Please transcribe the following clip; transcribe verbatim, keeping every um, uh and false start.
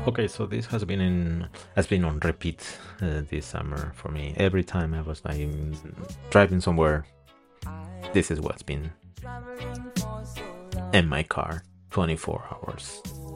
Okay, so this has been in has been on repeat uh, this summer for me. Every time I was like driving somewhere, this is what's been in my car twenty-four hours.